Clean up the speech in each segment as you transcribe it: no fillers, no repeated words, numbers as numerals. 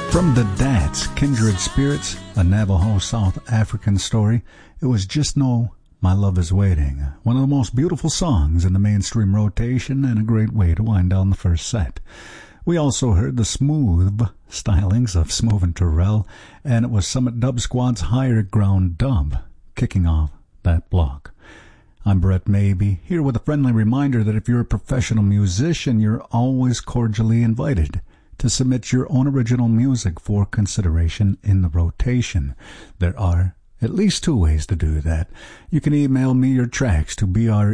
From the Dats, Kindred Spirits, a Navajo South African story, it was Just Know My Love Is Waiting. One of the most beautiful songs in the mainstream rotation and a great way to wind down the first set. We also heard the smooth stylings of Smooth and Terrell, and it was Summit Dub Squad's Higher Ground Dub kicking off that block. I'm Brett Maybe, here with a friendly reminder that if you're a professional musician, you're always cordially invited to submit your own original music for consideration in the rotation. There are at least two ways to do that. You can email me your tracks to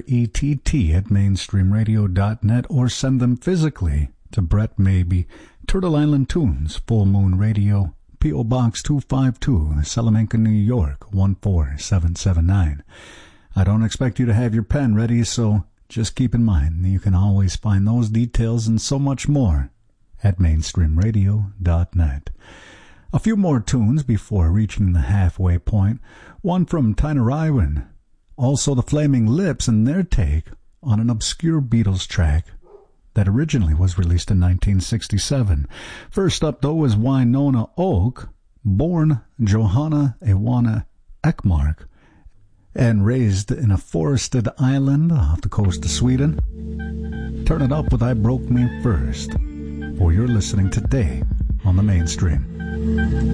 brett@mainstreamradio.net or send them physically to Brett Maybe, Turtle Island Tunes, Full Moon Radio, P.O. Box 252, Salamanca, New York, 14779. I don't expect you to have your pen ready, so just keep in mind that you can always find those details and so much more at mainstreamradio.net. A few more tunes before reaching the halfway point. One from Tinariwen, also the Flaming Lips and their take on an obscure Beatles track that originally was released in 1967. First up, though, is Winona Oak, born Johanna Ewana Ekmark, and raised in a forested island off the coast of Sweden. Turn it up with I Broke Me First, for you're listening today on the Mainstream.